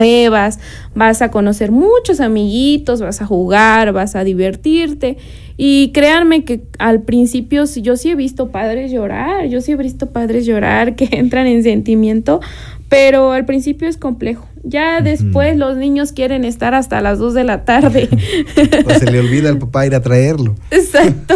nuevas, vas a conocer muchos amiguitos, vas a jugar, vas a divertirte. Y créanme que al principio yo sí he visto padres llorar, que entran en sentimiento, pero al principio es complejo. Ya después los niños quieren estar hasta las 2 de la tarde. O se le olvida al papá ir a traerlo. Exacto.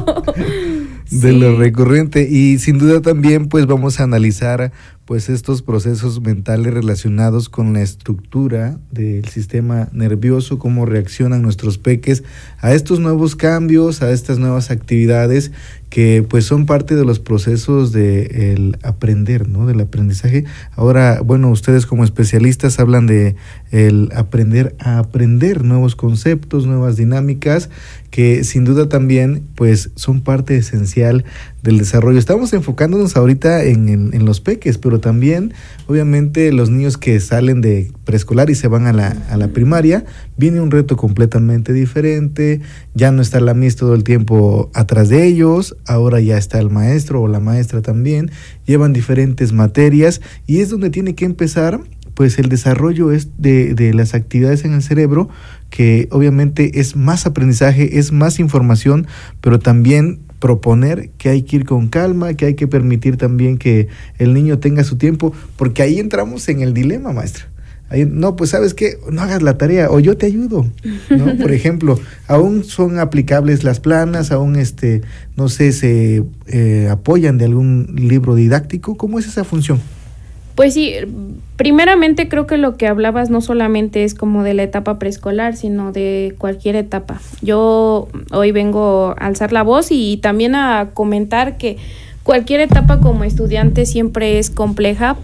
De lo recurrente. Y sin duda también pues vamos a analizar pues estos procesos mentales relacionados con la estructura del sistema nervioso, cómo reaccionan nuestros peques a estos nuevos cambios, a estas nuevas actividades que pues son parte de los procesos del aprender, ¿no? Del aprendizaje. Ahora, bueno, ustedes como especialistas hablan de el aprender a aprender nuevos conceptos, nuevas dinámicas, que sin duda también pues son parte esencial del desarrollo. Estamos enfocándonos ahorita en los peques, pero también obviamente los niños que salen de preescolar y se van a la primaria, viene un reto completamente diferente, ya no está la Miss todo el tiempo atrás de ellos, ahora ya está el maestro o la maestra también, llevan diferentes materias y es donde tiene que empezar pues el desarrollo de las actividades en el cerebro, que obviamente es más aprendizaje, es más información, pero también proponer que hay que ir con calma, que hay que permitir también que el niño tenga su tiempo, porque ahí entramos en el dilema, maestra. Ahí, no, pues ¿sabes qué? No hagas la tarea o yo te ayudo, ¿no? Por ejemplo, aún son aplicables las planas, aún no sé, se apoyan de algún libro didáctico. ¿Cómo es esa función? Pues sí, primeramente creo que lo que hablabas no solamente es como de la etapa preescolar, sino de cualquier etapa. Yo hoy vengo a alzar la voz y también a comentar que cualquier etapa como estudiante siempre es compleja,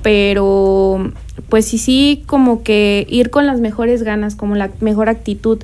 pero pues sí, como que ir con las mejores ganas, como la mejor actitud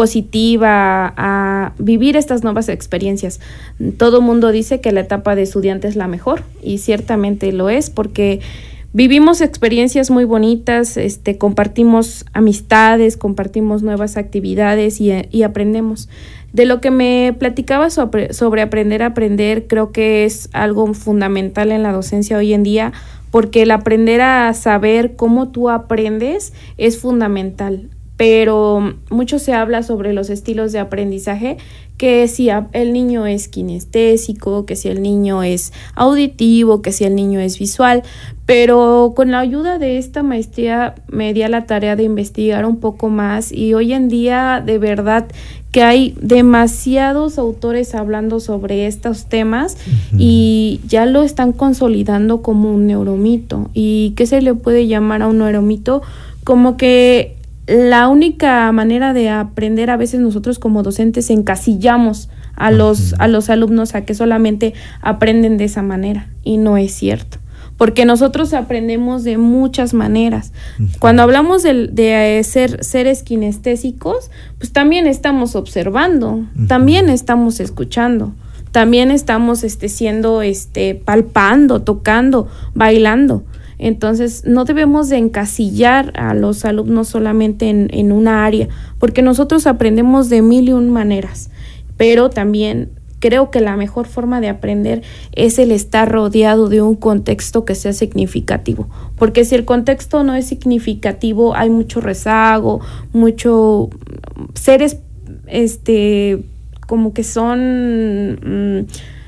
positiva a vivir estas nuevas experiencias. Todo mundo dice que la etapa de estudiante es la mejor y ciertamente lo es, porque vivimos experiencias muy bonitas, compartimos amistades, compartimos nuevas actividades y aprendemos. De lo que me platicaba sobre aprender a aprender, creo que es algo fundamental en la docencia hoy en día, porque el aprender a saber cómo tú aprendes es fundamental. Pero mucho se habla sobre los estilos de aprendizaje, que si el niño es kinestésico, que si el niño es auditivo, que si el niño es visual, pero con la ayuda de esta maestría me di a la tarea de investigar un poco más y hoy en día de verdad que hay demasiados autores hablando sobre estos temas y ya lo están consolidando como un neuromito. ¿Y qué se le puede llamar a un neuromito? Como que la única manera de aprender, a veces nosotros como docentes encasillamos a los alumnos a que solamente aprenden de esa manera, y no es cierto, porque nosotros aprendemos de muchas maneras. Cuando hablamos de ser seres kinestésicos, pues también estamos observando, también estamos escuchando, también estamos siendo palpando, tocando, bailando. Entonces, no debemos de encasillar a los alumnos solamente en una área, porque nosotros aprendemos de 1001 maneras, pero también creo que la mejor forma de aprender es el estar rodeado de un contexto que sea significativo, porque si el contexto no es significativo, hay mucho rezago, mucho seres como que son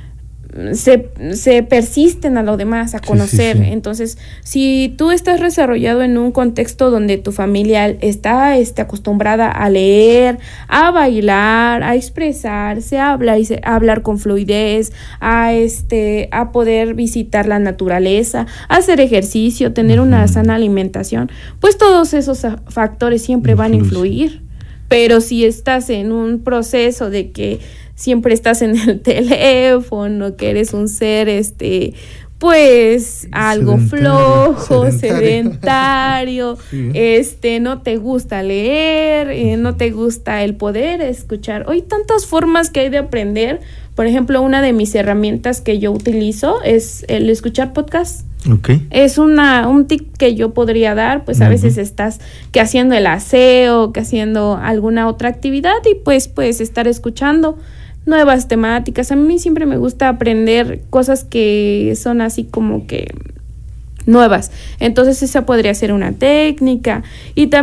se persisten a lo demás, a conocer. Sí. Entonces, si tú estás desarrollado en un contexto donde tu familia está acostumbrada a leer, a bailar, a expresarse, a hablar con fluidez, a poder visitar la naturaleza, a hacer ejercicio, tener una sana alimentación, pues todos esos factores siempre van a influir. Pero si estás en un proceso de que siempre estás en el teléfono, que eres un ser, pues algo flojo, sedentario, sí. No te gusta leer, no te gusta el poder escuchar. Hay tantas formas que hay de aprender. Por ejemplo, una de mis herramientas que yo utilizo es el escuchar podcast. Okay. Es un tip que yo podría dar, pues a veces estás que haciendo el aseo, que haciendo alguna otra actividad y pues puedes estar escuchando nuevas temáticas. A mí siempre me gusta aprender cosas que son así como que nuevas. Entonces esa podría ser una técnica. Y también